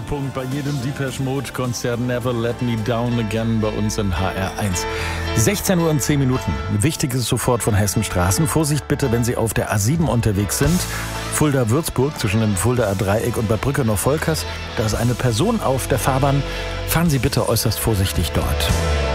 Höhepunkt bei jedem Depeche Mode Konzert. Never Let Me Down Again bei uns in HR1. 16 Uhr und 10 Minuten. Wichtiges sofort von Hessenstraßen. Vorsicht bitte, wenn Sie auf der A7 unterwegs sind. Fulda-Würzburg zwischen dem Fuldaer Dreieck und Bad Brücke noch Volkers. Da ist eine Person auf der Fahrbahn. Fahren Sie bitte äußerst vorsichtig dort.